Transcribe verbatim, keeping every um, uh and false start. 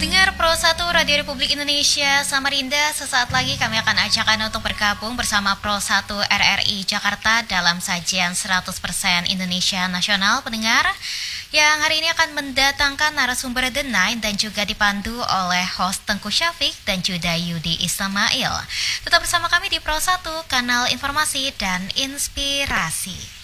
Pendengar Pro satu Radio Republik Indonesia Samarinda, sesaat lagi kami akan ajak Anda untuk bergabung bersama Pro satu R R I Jakarta dalam sajian seratus persen Indonesia Nasional, pendengar, yang hari ini akan mendatangkan narasumber The Nine dan juga dipandu oleh host Tengku Syafiq dan juga Yudi Ismail. Tetap bersama kami di Pro satu, kanal informasi dan inspirasi.